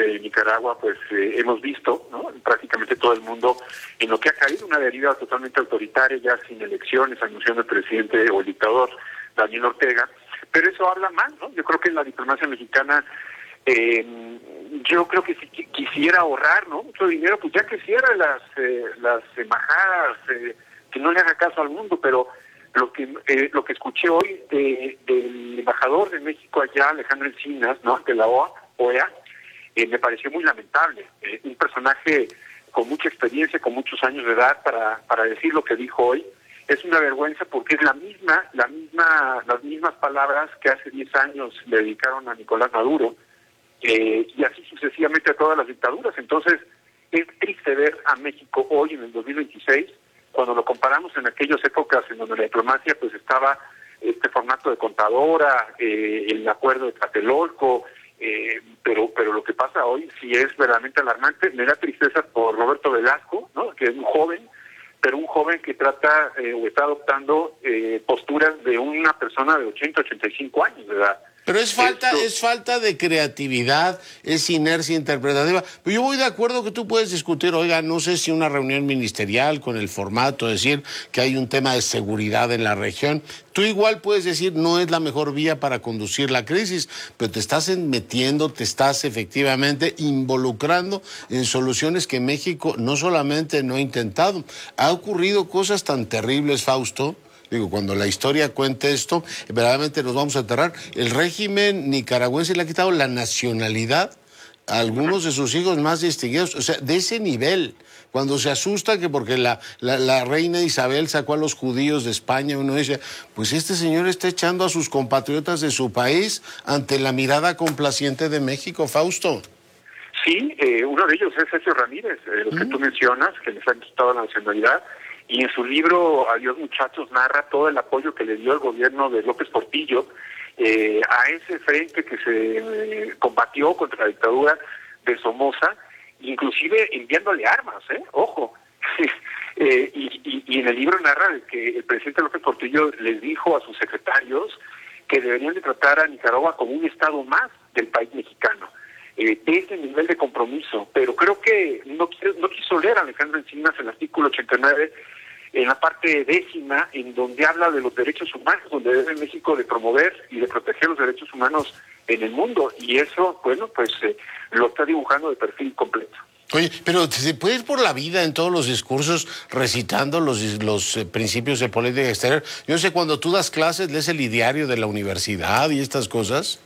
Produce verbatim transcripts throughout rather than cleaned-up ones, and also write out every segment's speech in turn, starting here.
de Nicaragua, pues eh, hemos visto, ¿no?, prácticamente todo el mundo en lo que ha caído una deriva totalmente autoritaria, ya sin elecciones, anunciando el presidente o el dictador Daniel Ortega. Pero eso habla mal, ¿no? Yo creo que la diplomacia mexicana, eh, yo creo que si quisiera ahorrar, ¿no?, mucho dinero, pues ya que cierre las, eh, las embajadas, eh, que no le haga caso al mundo, pero lo que eh, lo que escuché hoy de, del embajador de México allá, Alejandro Encinas, ¿no?, de la O E A, eh, me pareció muy lamentable. Eh, un personaje con mucha experiencia, con muchos años de edad para para decir lo que dijo hoy. Es una vergüenza porque es la misma, la misma, las mismas palabras que hace diez años le dedicaron a Nicolás Maduro, eh, y así sucesivamente a todas las dictaduras. Entonces, es triste ver a México hoy en el dos mil veintiséis, cuando lo comparamos en aquellas épocas en donde la diplomacia pues estaba este formato de contadora, eh, el acuerdo de Tlatelolco, eh, pero pero lo que pasa hoy sí es verdaderamente alarmante. Me da tristeza por Roberto Velasco, ¿no?, que es un joven, pero un joven que trata eh, o está adoptando eh, posturas de una persona de ochenta, ochenta y cinco años de edad. Pero es falta, Esto... es falta de creatividad, es inercia interpretativa. Pero yo voy de acuerdo que tú puedes discutir, oiga, no sé si una reunión ministerial con el formato, decir que hay un tema de seguridad en la región. Tú igual puedes decir, no es la mejor vía para conducir la crisis, pero te estás metiendo, te estás efectivamente involucrando en soluciones que México no solamente no ha intentado. Ha ocurrido cosas tan terribles, Fausto. Digo, cuando la historia cuente esto, verdaderamente nos vamos a enterrar. El régimen nicaragüense le ha quitado la nacionalidad a algunos de sus hijos más distinguidos, o sea, de ese nivel. Cuando se asusta que porque la, la, la reina Isabel sacó a los judíos de España, uno dice, pues este señor está echando a sus compatriotas de su país ante la mirada complaciente de México, Fausto. Sí, eh, uno de ellos es Sergio Ramírez, eh, los ¿Mm? que tú mencionas, que les han quitado la nacionalidad. Y en su libro Adiós muchachos narra todo el apoyo que le dio el gobierno de López Portillo eh, a ese frente que se eh, combatió contra la dictadura de Somoza, inclusive enviándole armas, ¿eh? Ojo. eh, y, y, y en el libro narra que el presidente López Portillo les dijo a sus secretarios que deberían de tratar a Nicaragua como un estado más del país mexicano. Eh, de ese nivel de compromiso. Pero creo que no, no quiso leer a Alejandro Encinas el artículo ochenta y nueve en la parte décima, en donde habla de los derechos humanos, donde debe México de promover y de proteger los derechos humanos en el mundo, y eso, bueno, pues eh, lo está dibujando de perfil completo. Oye, pero ¿se puede ir por la vida en todos los discursos recitando los, los eh, principios de política exterior? Yo sé, cuando tú das clases, lees el ideario de la universidad y estas cosas.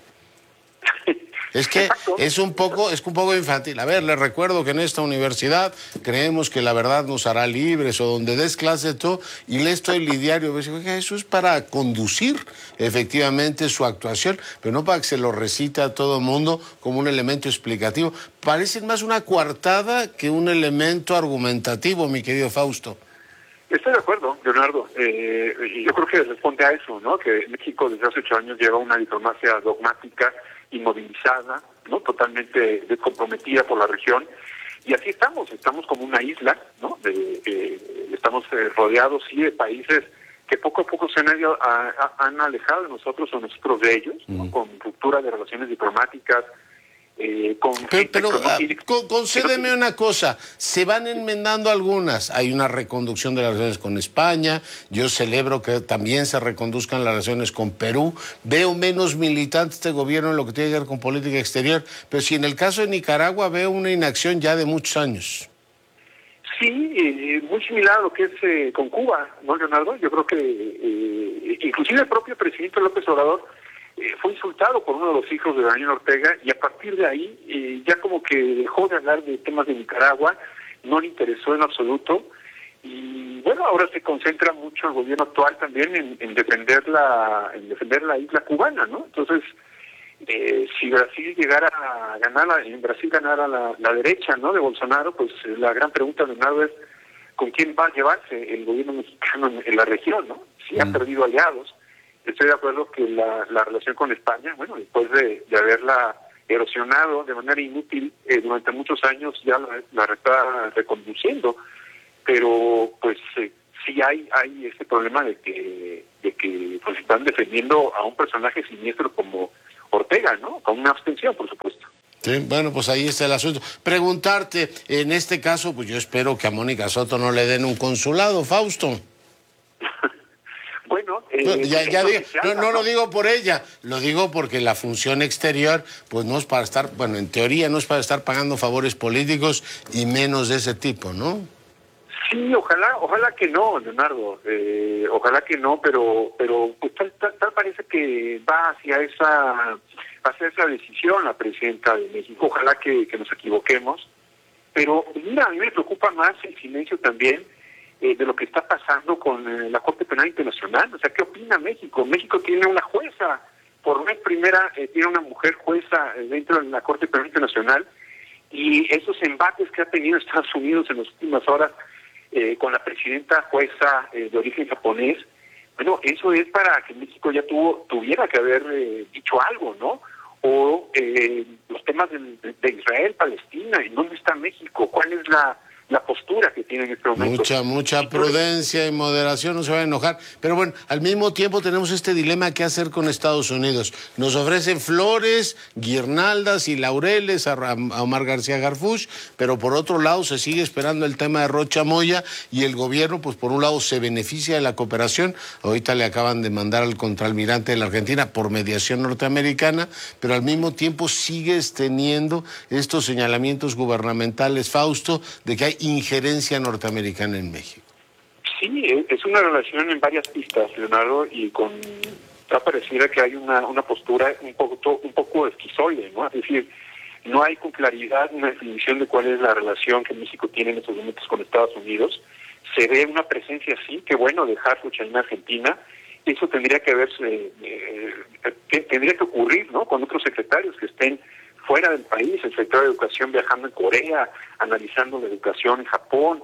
Es que Exacto. es un poco es un poco infantil. A ver, les recuerdo que en esta universidad creemos que la verdad nos hará libres, o donde des clase tú y lees todo el diario, ves, oiga, eso es para conducir efectivamente su actuación, pero no para que se lo recite a todo el mundo como un elemento explicativo. Parece más una coartada que un elemento argumentativo, mi querido Fausto. Estoy de acuerdo, Leonardo. Eh, yo creo que responde a eso, ¿no? Que México desde hace ocho años lleva una diplomacia dogmática, inmovilizada, ¿no?, totalmente descomprometida por la región, y así estamos, estamos como una isla, ¿no? De, eh, estamos eh, rodeados, sí, de países que poco a poco se han, a, a, han alejado de nosotros o nosotros de ellos, ¿no? Mm. Con ruptura de relaciones diplomáticas, Eh, con pero pero uh, concédeme una cosa, se van enmendando algunas, hay una reconducción de las relaciones con España, yo celebro que también se reconduzcan las relaciones con Perú, veo menos militante este gobierno en lo que tiene que ver con política exterior, pero si en el caso de Nicaragua veo una inacción ya de muchos años. Sí, eh, muy similar a lo que es eh, con Cuba, ¿no, Leonardo? Yo creo que eh, inclusive el propio presidente López Obrador Eh, fue insultado por uno de los hijos de Daniel Ortega, y a partir de ahí eh, ya como que dejó de hablar de temas de Nicaragua, no le interesó en absoluto, y bueno, ahora se concentra mucho el gobierno actual también en, en defender la en defender la isla cubana, ¿no? Entonces, eh, si Brasil llegara a ganar, la, en Brasil ganara la, la derecha, ¿no?, de Bolsonaro, pues eh, la gran pregunta, Leonardo, es ¿con quién va a llevarse el gobierno mexicano en, en la región, ¿no? Si mm. ha perdido aliados. Estoy de acuerdo que la, la relación con España, bueno, después de, de haberla erosionado de manera inútil eh, durante muchos años, ya la, la está reconduciendo, pero pues eh, sí hay hay ese problema de que de que pues están defendiendo a un personaje siniestro como Ortega, ¿no? Con una abstención, por supuesto. Sí, bueno, pues ahí está el asunto. Preguntarte, en este caso, pues yo espero que a Mónica Soto no le den un consulado, Fausto. Bueno, eh, no, ya, ya digo, no, no lo digo por ella, lo digo porque la función exterior, pues no es para estar, bueno, en teoría no es para estar pagando favores políticos y menos de ese tipo, ¿no? Sí, ojalá, ojalá que no, Leonardo, eh, ojalá que no, pero, pero pues tal, tal, tal parece que va hacia esa, hacia esa decisión la presidenta de México. Ojalá que, que nos equivoquemos, pero mira, a mí me preocupa más el silencio también eh, de lo que está pasando con eh, la Corte Penal Internacional. O sea, ¿qué opina México? México tiene una jueza, por vez primera eh, tiene una mujer jueza eh, dentro de la Corte Penal Internacional, y esos embates que ha tenido Estados Unidos en las últimas horas eh, con la presidenta jueza eh, de origen japonés, bueno, eso es para que México ya tuvo tuviera que haber eh, dicho algo, ¿no? O eh, los temas de, de Israel, Palestina, ¿en dónde está México? ¿Cuál es la, la postura que tiene en este momento? Mucha, mucha prudencia y moderación, no se va a enojar. Pero bueno, al mismo tiempo tenemos este dilema: ¿qué hacer con Estados Unidos? Nos ofrecen flores, guirnaldas y laureles a, a Omar García Harfuch, pero por otro lado se sigue esperando el tema de Rocha Moya, y el gobierno, pues por un lado se beneficia de la cooperación. Ahorita le acaban de mandar al contraalmirante de la Argentina por mediación norteamericana, pero al mismo tiempo sigues teniendo estos señalamientos gubernamentales, Fausto, de que hay injerencia norteamericana en México. Sí, es una relación en varias pistas, Leonardo, y con pareciera que hay una, una postura un poco, un poco esquizoide, ¿no? Es decir, no hay con claridad una definición de cuál es la relación que México tiene en estos momentos con Estados Unidos. Se ve una presencia así, que bueno, de Harfuch en Argentina. Eso tendría que verse, eh, que tendría que ocurrir, ¿no? Con otros secretarios que estén fuera del país, el secretario de Educación viajando en Corea, analizando la educación en Japón,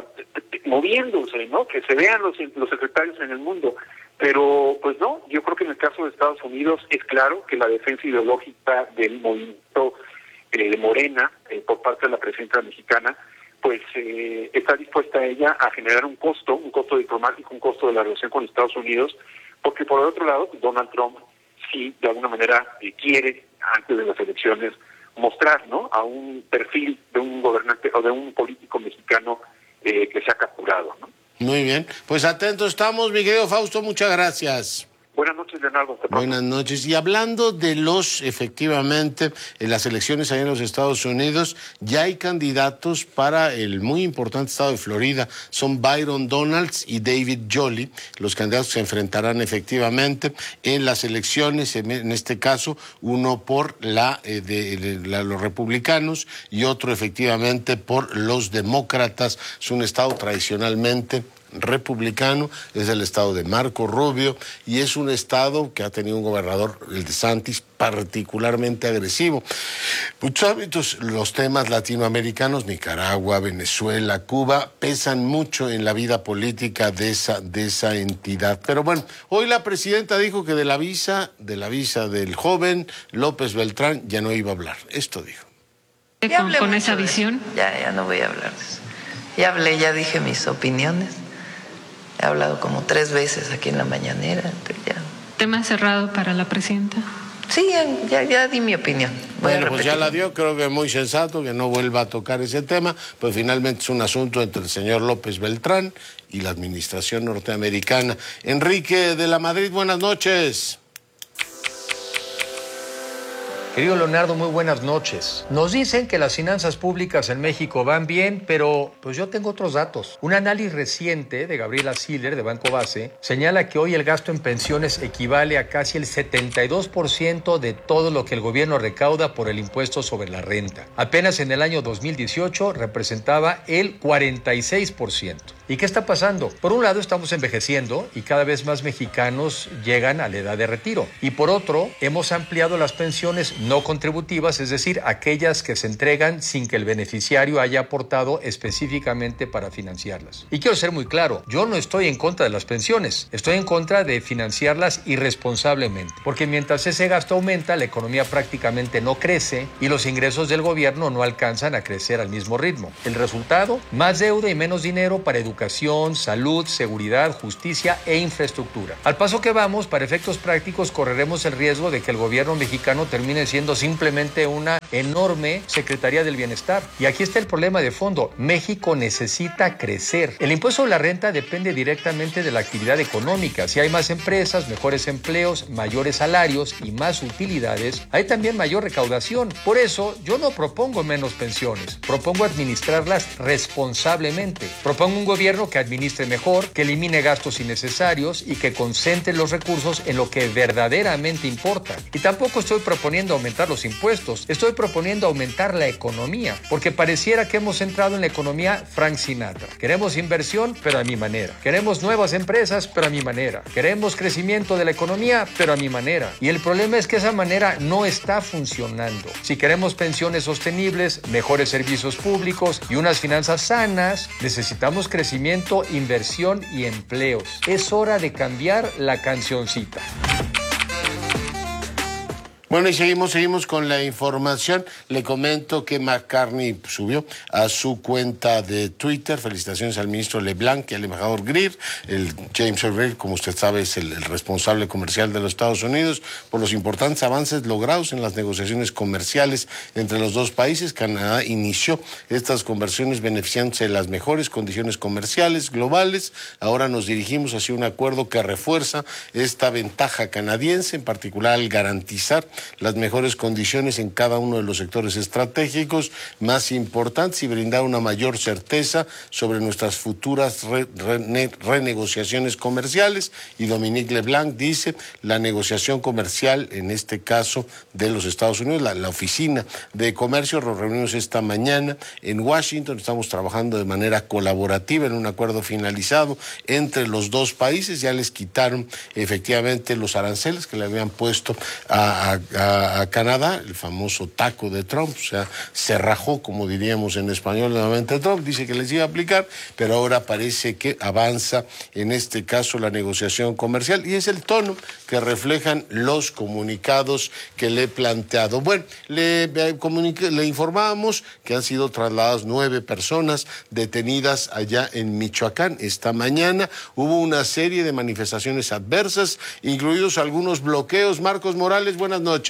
moviéndose, ¿no? Que se vean los, los secretarios en el mundo. Pero, pues no, yo creo que en el caso de Estados Unidos es claro que la defensa ideológica del movimiento eh, de Morena, eh, por parte de la presidenta mexicana, pues eh, está dispuesta ella a generar un costo, un costo diplomático, un costo de la relación con Estados Unidos, porque por el otro lado, Donald Trump sí, de alguna manera, eh, quiere, antes de las elecciones, mostrar, ¿no?, a un perfil de un gobernante o de un político mexicano eh, que se ha capturado, ¿no? Muy bien, pues atentos estamos, mi querido Fausto, muchas gracias. Buenas noches, Leonardo. Buenas noches. Y hablando de los, efectivamente, en las elecciones allá en los Estados Unidos, ya hay candidatos para el muy importante estado de Florida. Son Byron Donalds y David Jolley, los candidatos que se enfrentarán efectivamente en las elecciones, en este caso, uno por la eh, de, de la, los republicanos y otro efectivamente por los demócratas. Es un estado tradicionalmente republicano, es el estado de Marco Rubio, y es un estado que ha tenido un gobernador, el DeSantis, particularmente agresivo. Muchos hábitos, los temas latinoamericanos, Nicaragua, Venezuela, Cuba, pesan mucho en la vida política de esa, de esa entidad. Pero bueno, hoy la presidenta dijo que de la visa, de la visa del joven López Beltrán ya no iba a hablar. Esto dijo. Con, con esa visión. Ya, ya no voy a hablar de eso. Ya hablé, ya dije mis opiniones. He hablado como tres veces aquí en la mañanera. Ya. ¿Tema cerrado para la presidenta? Sí, ya, ya di mi opinión. Voy bueno, pues ya la dio, creo que es muy sensato que no vuelva a tocar ese tema, pues finalmente es un asunto entre el señor López Beltrán y la administración norteamericana. Enrique de la Madrid, buenas noches. Querido Leonardo, muy buenas noches. Nos dicen que las finanzas públicas en México van bien, pero pues yo tengo otros datos. Un análisis reciente de Gabriela Siller de Banco Base señala que hoy el gasto en pensiones equivale a casi el setenta y dos por ciento de todo lo que el gobierno recauda por el impuesto sobre la renta. Apenas en el año dos mil dieciocho representaba el cuarenta y seis por ciento. ¿Y qué está pasando? Por un lado estamos envejeciendo y cada vez más mexicanos llegan a la edad de retiro. Y por otro, hemos ampliado las pensiones no contributivas, es decir, aquellas que se entregan sin que el beneficiario haya aportado específicamente para financiarlas. Y quiero ser muy claro, yo no estoy en contra de las pensiones, estoy en contra de financiarlas irresponsablemente, porque mientras ese gasto aumenta, la economía prácticamente no crece y los ingresos del gobierno no alcanzan a crecer al mismo ritmo. El resultado, más deuda y menos dinero para educación, salud, seguridad, justicia e infraestructura. Al paso que vamos, para efectos prácticos, correremos el riesgo de que el gobierno mexicano termine siendo simplemente una enorme Secretaría del Bienestar. Y aquí está el problema de fondo. México necesita crecer. El impuesto a la renta depende directamente de la actividad económica. Si hay más empresas, mejores empleos, mayores salarios y más utilidades, hay también mayor recaudación. Por eso, yo no propongo menos pensiones. Propongo administrarlas responsablemente. Propongo un gobierno que administre mejor, que elimine gastos innecesarios y que concentre los recursos en lo que verdaderamente importa. Y tampoco estoy proponiendo aumentar los impuestos. Estoy proponiendo aumentar la economía, porque pareciera que hemos entrado en la economía Frank Sinatra. Queremos inversión, pero a mi manera. Queremos nuevas empresas, pero a mi manera. Queremos crecimiento de la economía, pero a mi manera. Y el problema es que esa manera no está funcionando. Si queremos pensiones sostenibles, mejores servicios públicos y unas finanzas sanas, necesitamos crecimiento, inversión y empleos. Es hora de cambiar la cancioncita. Bueno, y seguimos, seguimos con la información. Le comento que McCartney subió a su cuenta de Twitter felicitaciones al ministro LeBlanc y al embajador Greer. El James O'Reilly, como usted sabe, es el, el responsable comercial de los Estados Unidos por los importantes avances logrados en las negociaciones comerciales entre los dos países. Canadá inició estas conversaciones beneficiándose de las mejores condiciones comerciales globales. Ahora nos dirigimos hacia un acuerdo que refuerza esta ventaja canadiense, en particular al garantizar las mejores condiciones en cada uno de los sectores estratégicos más importantes y brindar una mayor certeza sobre nuestras futuras re, re, renegociaciones comerciales. Y Dominique LeBlanc dice, la negociación comercial, en este caso de los Estados Unidos, la, la Oficina de Comercio, nos reunimos esta mañana en Washington, estamos trabajando de manera colaborativa en un acuerdo finalizado entre los dos países. Ya les quitaron efectivamente los aranceles que le habían puesto a, a A, a Canadá, el famoso taco de Trump, o sea, se rajó, como diríamos en español, nuevamente Trump, dice que les iba a aplicar, pero ahora parece que avanza en este caso la negociación comercial y es el tono que reflejan los comunicados que le he planteado. Bueno, le, le, le informábamos que han sido trasladadas nueve personas detenidas allá en Michoacán. Esta mañana hubo una serie de manifestaciones adversas, incluidos algunos bloqueos. Marcos Morales, buenas noches.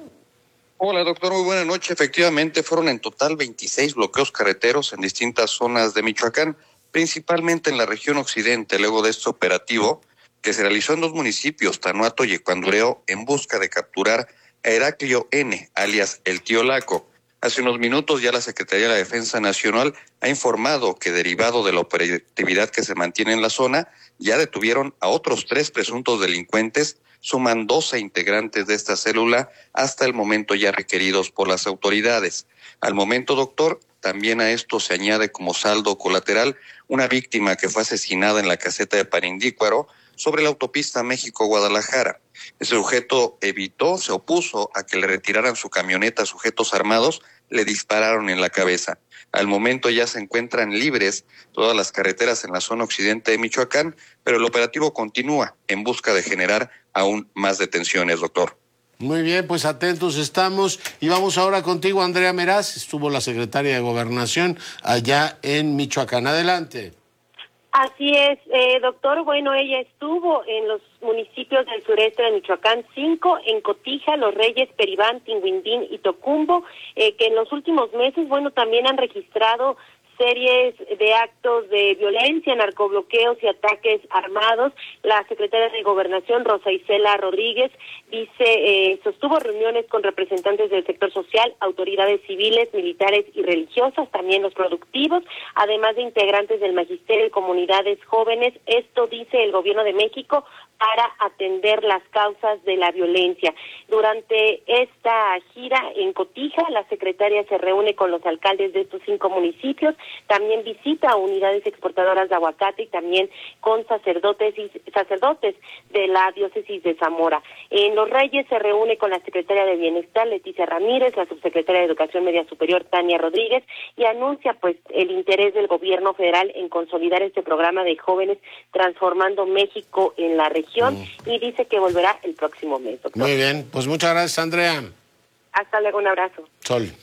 Hola, doctor, muy buena noche. Efectivamente, fueron en total veintiséis bloqueos carreteros en distintas zonas de Michoacán, principalmente en la región occidente, luego de este operativo que se realizó en dos municipios, Tanuato y Ecuandureo, en busca de capturar a Heraclio N., alias El Tío Laco. Hace unos minutos ya la Secretaría de la Defensa Nacional ha informado que, derivado de la operatividad que se mantiene en la zona, ya detuvieron a otros tres presuntos delincuentes. Suman doce integrantes de esta célula hasta el momento ya requeridos por las autoridades. Al momento, doctor, también a esto se añade como saldo colateral una víctima que fue asesinada en la caseta de Parindícuaro sobre la autopista México-Guadalajara. El sujeto evitó, se opuso a que le retiraran su camioneta a sujetos armados, le dispararon en la cabeza. Al momento ya se encuentran libres todas las carreteras en la zona occidente de Michoacán, pero el operativo continúa en busca de generar aún más detenciones, doctor. Muy bien, pues atentos estamos y vamos ahora contigo, Andrea Meraz. Estuvo la secretaria de Gobernación allá en Michoacán. Adelante. Así es, eh, doctor. Bueno, ella estuvo en los municipios del sureste de Michoacán, cinco, en Cotija, Los Reyes, Peribán, Tinguindín y Tocumbo, eh, que en los últimos meses, bueno, también han registrado series de actos de violencia, narcobloqueos y ataques armados. La secretaria de Gobernación, Rosa Isela Rodríguez, dice, eh, sostuvo reuniones con representantes del sector social, autoridades civiles, militares y religiosas, también los productivos, además de integrantes del magisterio y comunidades jóvenes. Esto dice el Gobierno de México para atender las causas de la violencia. Durante esta gira en Cotija, la secretaria se reúne con los alcaldes de estos cinco municipios, también visita unidades exportadoras de aguacate y también con sacerdotes y sacerdotes de la diócesis de Zamora. En Los Reyes se reúne con la secretaria de Bienestar, Leticia Ramírez, la subsecretaria de Educación Media Superior, Tania Rodríguez, y anuncia pues el interés del gobierno federal en consolidar este programa de jóvenes Transformando México en la región, mm. y dice que volverá el próximo mes, doctor. Muy bien, pues muchas gracias, Andrea. Hasta luego, un abrazo. Sol.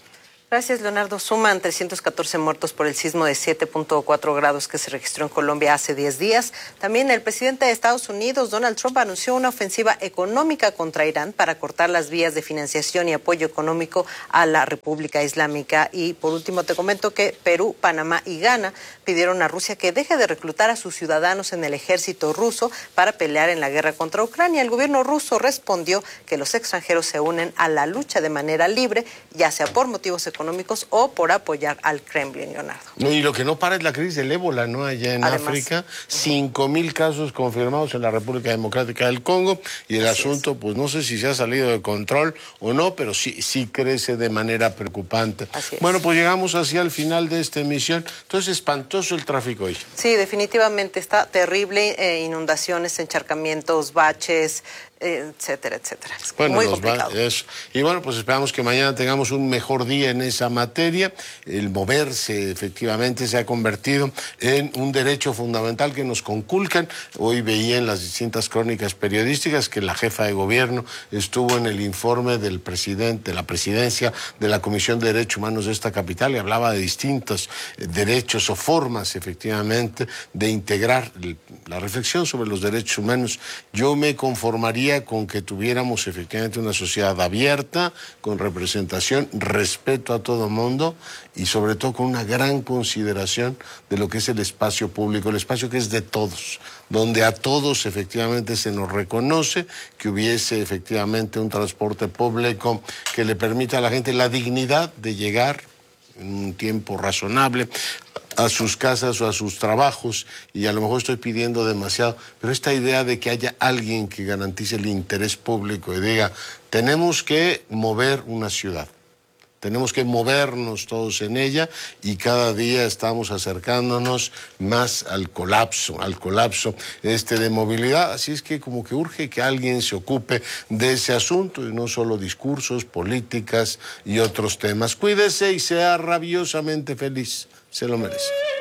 Gracias, Leonardo. Suman trescientos catorce muertos por el sismo de siete punto cuatro grados que se registró en Colombia hace diez días. También el presidente de Estados Unidos, Donald Trump, anunció una ofensiva económica contra Irán para cortar las vías de financiación y apoyo económico a la República Islámica. Y por último te comento que Perú, Panamá y Ghana pidieron a Rusia que deje de reclutar a sus ciudadanos en el ejército ruso para pelear en la guerra contra Ucrania. El gobierno ruso respondió que los extranjeros se unen a la lucha de manera libre, ya sea por motivos económicos económicos o por apoyar al Kremlin, Leonardo. No, y lo que no para es la crisis del ébola, ¿no? Allá en Además, África, cinco mil casos confirmados en la República Democrática del Congo, y el Así asunto, es. pues no sé si se ha salido de control o no, pero sí, sí crece de manera preocupante. Así es. Bueno, pues llegamos hacia el final de esta emisión. Entonces, espantoso el tráfico hoy. Sí, definitivamente está terrible, eh, inundaciones, encharcamientos, baches, etcétera, etcétera. Es bueno, muy nos complicado. Va, eso. Y bueno, pues esperamos que mañana tengamos un mejor día en esa materia. El moverse efectivamente se ha convertido en un derecho fundamental que nos conculcan. Hoy veía en las distintas crónicas periodísticas que la jefa de gobierno estuvo en el informe del presidente, la presidencia de la Comisión de Derechos Humanos de esta capital, y hablaba de distintos derechos o formas efectivamente de integrar la reflexión sobre los derechos humanos. Yo me conformaría con que tuviéramos efectivamente una sociedad abierta, con representación, respeto a todo mundo y sobre todo con una gran consideración de lo que es el espacio público, el espacio que es de todos, donde a todos efectivamente se nos reconoce, que hubiese efectivamente un transporte público que le permita a la gente la dignidad de llegar en un tiempo razonable a sus casas o a sus trabajos, y a lo mejor estoy pidiendo demasiado, pero esta idea de que haya alguien que garantice el interés público y diga, tenemos que mover una ciudad, tenemos que movernos todos en ella, y cada día estamos acercándonos más al colapso, al colapso este de movilidad, así es que como que urge que alguien se ocupe de ese asunto y no solo discursos, políticas y otros temas. Cuídese y sea rabiosamente feliz. Se lo merece.